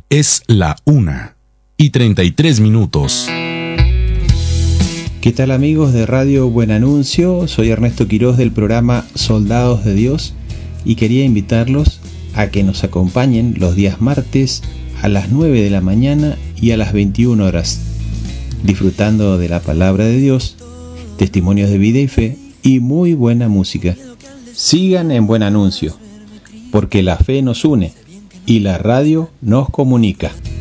Es la 1:33. ¿Qué tal, amigos de Radio Buen Anuncio? Soy Ernesto Quiroz del programa Soldados de Dios y quería invitarlos a que nos acompañen los días martes a las 9 de la mañana y a las 21 horas, disfrutando de la palabra de Dios, testimonios de vida y fe y muy buena música. Sigan en Buen Anuncio, porque la fe nos une y la radio nos comunica.